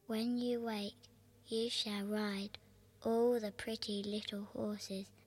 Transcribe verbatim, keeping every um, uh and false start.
When you wake, you shall ride all the pretty little horses